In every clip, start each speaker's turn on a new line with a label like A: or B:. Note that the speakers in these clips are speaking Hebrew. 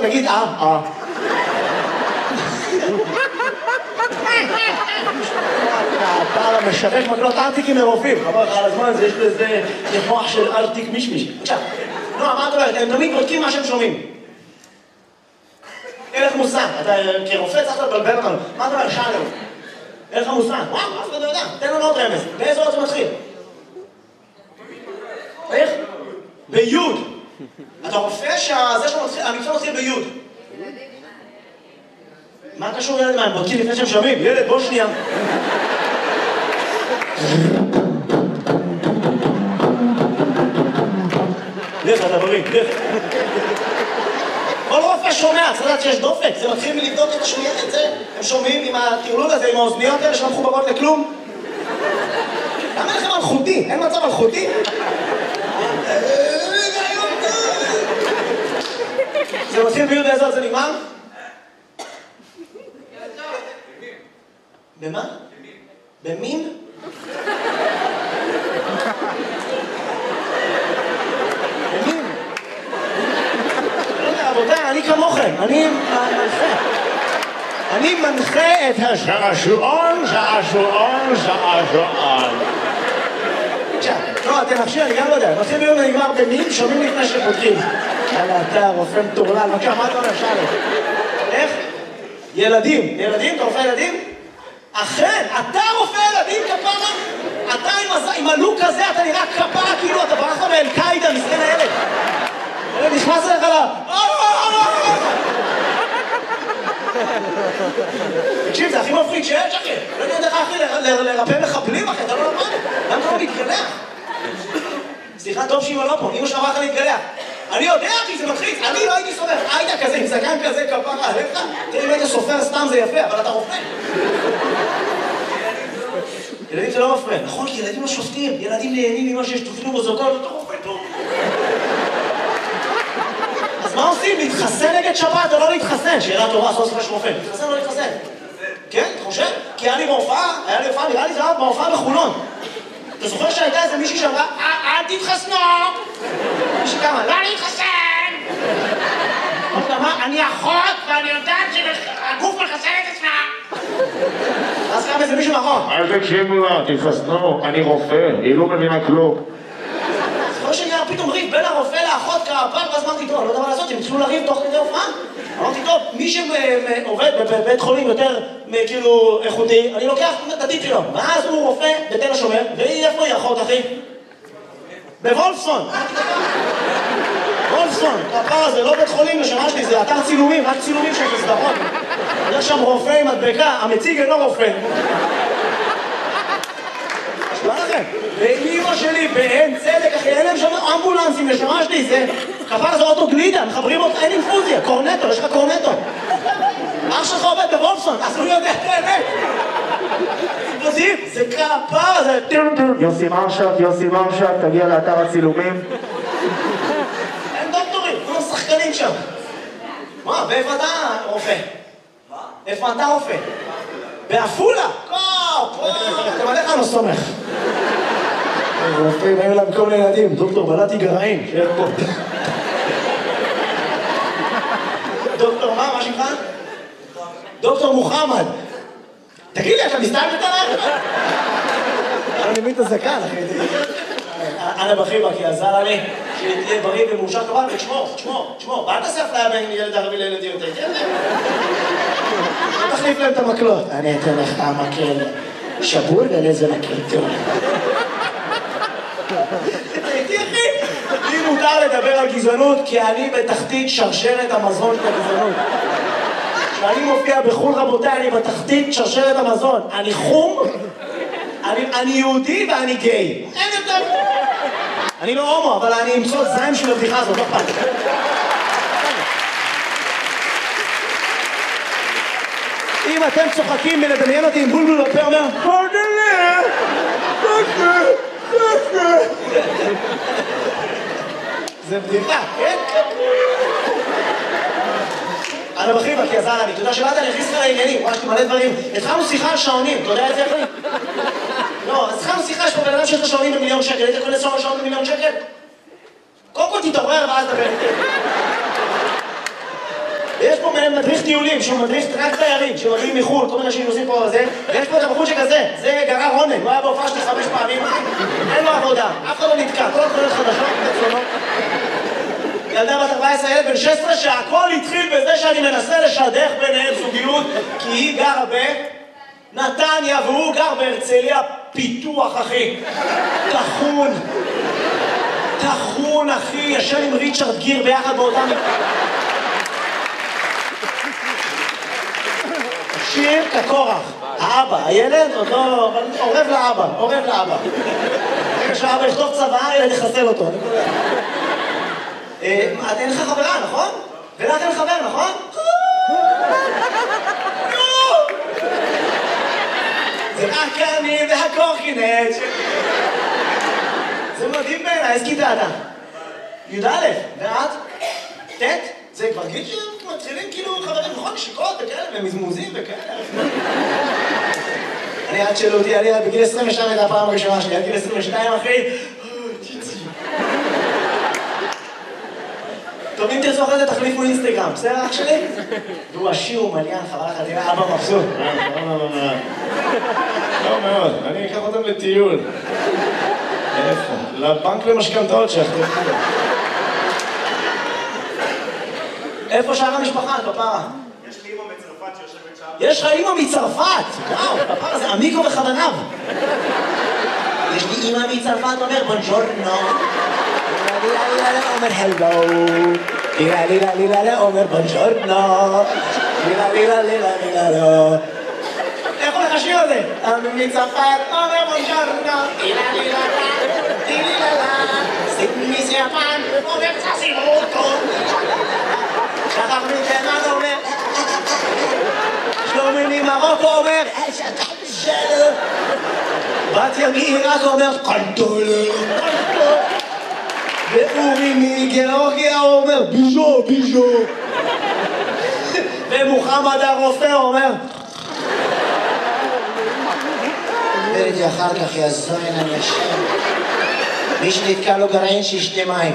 A: תגיד הפער המשווק מקלות ארטיקים לרופאים. חבל לך על הזמן, יש לזה מוח של ארטיק מישמיש. עכשיו, נועה, מה את אומרת? הם תמיד בודקים מה שהם שומעים. אין לך מושג. אתה כרופא צריך לבלבל אותנו. מה אתה אומר? שאלנו. אין לך מושג. וואו, אף אחד לא יודע. תן לנו עוד רמז. באיזה עוד זה מתחיל? איך? ביוד. אתה רופא שהמקצוע מתחיל ביוד. מה קשור ילד? מה, הם בודקים לפני שהם שומעים? ילד, בוא שנייה. לך, אתה בריא, לך. כל רופא שומע, צריך לדעת שיש דופק. זה מתחיל מלבדוק את השמיעה, את זה. הם שומעים עם הטרלול הזה, עם האוזניות האלה שלא מחוברות לכלום. למה לכם מלכותי? אין מצב מלכותי? זה מתחיל ביוד איזה עוד זה נגמר? במה? במין? במין? לא יודע, רבותיי, אני כמוכם, אני מנחה את השעשועון. עכשיו, לא, אתם נפשי, אני גם לא יודע, נושאים ביום נגמר במין, שומעים לפני שפותחים. יאללה, אתה רופא מטורלל, בבקשה, מה אתה אומר, שאלה? איך? ילדים, אתה רופא ילדים? אכן, אתה רופא ילדים כפרה? אתה עם הלוק הזה, אתה נראה כפרה, כאילו אתה ברחת מאל-קאידה, מסכן הילד. הילד נכנס אליך תקשיב, זה הכי מפחיד שיש, אחי. לא יודע איך אחי לרפא מחבלים, אחי, אתה לא למד. למה אתה לא מתגלח? סליחה, טוב שאמא לא פה, אמא שלך אמרה לך להתגלח. אני יודע, אחי, זה מלחיץ. אני לא הייתי סופר. היית כזה, עם זקן כזה, כפרה עליך. תראה, אם היית סופר סתם זה יפה, אבל אתה רופא. ילדים זה לא מפריע. נכון, כי ילדים לא שופטים. ילדים נהנים ממה שיש תופנו בזוגות, אתה רופא טוב. אז מה עושים? להתחסן נגד שבת או לא להתחסן? שאלה טובה, סוף סוף יש רופא. להתחסן או לא להתחסן? כן, אתה חושב? כי היה לי בהופעה, נראה לי זה היה בהופעה בחולון. אתה זוכר שהייתה איזה מישהי שאמרה, אל תתחסנו! מישהי כמה, לא להתחסן! אני אחות ואני יודעת שהגוף מחסן את עצמה! אז קם איזה מישהו נכון.
B: אל תקשיבו לה, תתחסנו, אני רופא, היא לא מבינה כלום.
A: זוכר שנהיה פתאום ריב בין הרופא לאחות כפר, ואז אמרתי, טוב, לא יודע מה לעשות, הם התחילו לריב תוך כדי הופעה. אמרתי, טוב, מי שעובד בבית חולים יותר כאילו איכותי, אני לוקח את הטיפ שלו. ואז הוא רופא בתל השומר, והיא איפה היא אחות, אחי? בוולפסון. וולפסון, הפר הזה, לא בית חולים לשמה שלי, זה אתר צילומים, רק צילומים של סדרות. יש שם רופא עם מדבקה, המציג אינו רופא. נשמע לכם, ואמא שלי באין צדק, אחי, אין להם שם אמבולנסים לשמה שלי, זה כפר זה אוטו גלידה, מחברים אותך, אין אינפוזיה, קורנטו, יש לך קורנטו. אח שלך עובד בוולפסון, אז הוא יודע, באמת. זה כפר, זה...
B: יוסי מרשק, תגיע לאתר הצילומים.
A: אין דוקטורים, כולם שחקנים שם. מה, ואיפה אתה רופא? מה? איפה אתה רופא? בעפולה? אתם עליך לא סומך. רופאים, היו להם כל מיני ילדים, דוקטור בלעתי גרעין, שיהיה פה. דוקטור מה שמך? דוקטור מוחמד. תגיד לי, אתה מסתיים בתנ"ך? אני מבין את הזקן, אחי. אנא בחיבה, כי עזר לי שתהיה בריא ומאושר כמובן, ותשמור. ואל תעשה אפליה בין ילד ערבי לילד יהודי. לא תחליף להם את המקלות. אני אתן לך מקל שבור ולזה מקל טוב. תראי, אחי, לי מותר לדבר על גזענות, כי אני בתחתית שרשרת המזון של הגזענות. כשאני מופיע בחול רבותיי, אני בתחתית שרשרת המזון. אני חום, אני יהודי ואני גיי. אין יותר. אני לא הומו, אבל אני אמצוא זיים של הבדיחה הזאת, לא פעם. אם אתם צוחקים מלדמיין אותי עם בולבול בפה אומר זה בדיחה, כן? אנא בחיבה, כי עזר לי, תודה שבאת, אני אכניס לך לעניינים, יש לי מלא דברים. התחלנו שיחה על שעונים, אתה יודע את זה אחי? לא, אז התחלנו שיחה, יש פה בן אדם שיש לו שעונים ב1,000,000 שקל, היית קונה שעון ב1,000,000 שקל? קודם כל תתעורר ואז דבר. ויש פה מדריך טיולים, שהוא מדריך רק תיירים, שמגיעים מחו"ל, כל מיני שנוסעים פה על זה, ויש פה את הבחור שכזה, זה גרר עונג, הוא היה בהופעה שלי 5 פעמים, אין לו עבודה, אף אחד לא נתקע, כל התחולות חדשות, אצלנו. ילדה בת 14, ילד בן 16, שהכל התחיל בזה שאני מנסה לשדך ביניהם זוגיות, כי היא גרה בנתניה והוא גר בהרצליה פיתוח, אחי. תחון, אחי, ישן עם ריצ'רד גיר ביחד באותם... שיר כקורח, האבא, הילד עוד לא... עורב לאבא. רגע שהאבא יכתוב צבא, ילד יחסל אותו. אין לך חברה, נכון? ולך אין חבר, נכון? זה רק אני והקורקינט. זה מדהים בעיניי, איזה כיתה אתה? י"א, ואת? ט'? זה כבר גיל שמתחילים כאילו חברים, נכון? נשיקות וכאלה, ומזמוזים וכאלה. אני עד שאלו אותי, אני בגיל 22 הייתה הפעם הראשונה שלי, עד גיל 22 אחי... טוב, אם תרצו אחרי זה תחליפו אינסטגרם, בסדר אח שלי? והוא עשיר ומליין, חבל לך, תראה אבא מבסוט.
B: לא מאוד, אני אקח אותם לטיול. איפה? לבנק למשכנתאות שאחתו.
A: איפה שאר המשפחה, כפרה?
C: יש לי אמא מצרפת שיושבת שם.
A: יש לך אמא מצרפת! וואו, כפרה, זה עמיקו וכוונב. יש לי אמא מצרפת, אומר בונג'ורנו. אומר הלו. לילה, אומר בונג'ורנו. לילה. איך הולך השיר הזה? אמא מצרפת, אומר בונג'ורנו. לילה. סיפני סיפן, אומר צסימוטו. שכח מתימן אומר שלומי ממרוקו אומר שלום בת ימי רק אומר קנטולה ואורי מגיאורגיה אומר ביז'ו ומוחמד הרופא אומר וראיתי אחר כך יזוין אני אשם מי שנתקע לו גרעין שישתה מים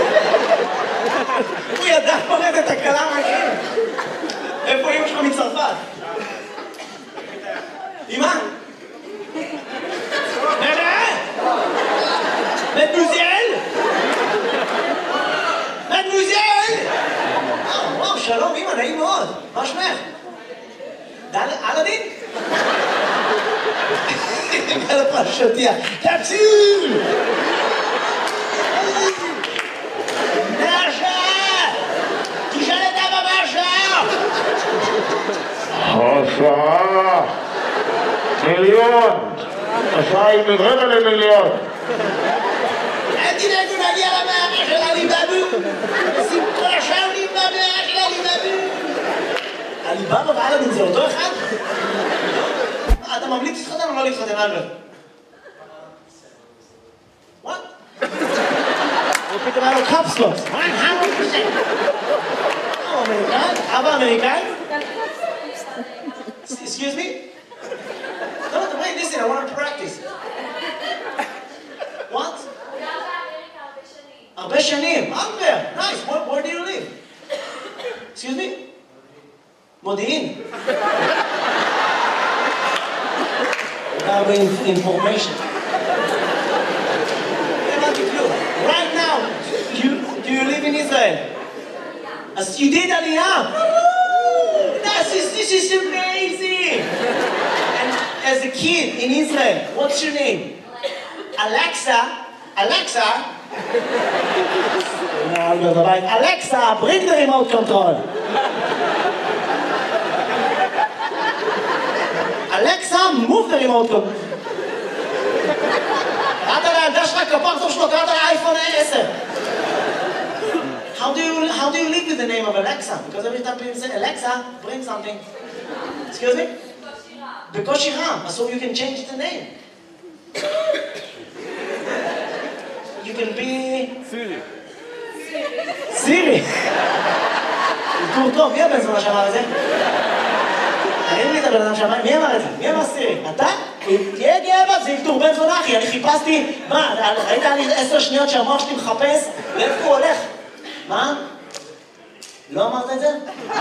A: הוא ידע פורט את הקלה מהכיר. איפה אמא שלך מצרפת? אמא? מדמוזיאל! וואו, שלום אמא, נעים מאוד. מה שמך? אלאדין? על הפרשותיה. תציל!
B: השעה מיליון, השעה היא מרבע למיליון.
A: אל תדאגו נגיע למערה של עליבאבו, נשים כל השעונים במערה של עליבאבו. עליבאבו ואלאדין זה אותו אחד? אתה ממליץ להתחתן או לא להתחתן, אלברט? What? הוא פתאום היה לו קפסלוס. 100%. אמריקאי? אבא אמריקאי? Excuse me? No, wait, listen, I want to practice. What? הרבה שנים. Albert, nice. Where do you live? Excuse me? מודיעין. הרבה information. Right now, do you live in Israel? As you did Aliyah. This is amazing! And as a kid in Israel, what's your name? Alexa? Alexa, bring the remote control. Alexa, move the remote control. קראת לילדה שלך כפר טוב שלו, קראת לאייפון 10. How do you live with the name of Alexa? Because every time people say, Alexa, bring something. Excuse me? בקושי רם, so you can change the name. You can be... סירי. אזכור טוב, מי הבן זונה שאמר את זה? אין לי את הבן אדם שאמר, מי אמר את זה? מי אמר סירי? אתה? תהיה גאה בה, זה אלתור בן זונה אחי, אני חיפשתי, מה, ראית לי 10 שניות שהמוח שלי מחפש? לאיפה הוא הולך? מה? לא אמרת את זה?